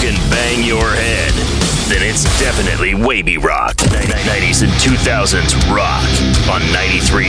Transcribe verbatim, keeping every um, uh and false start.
can bang your head, then it's definitely Wavy Rock. nineties and two thousands rock on ninety-three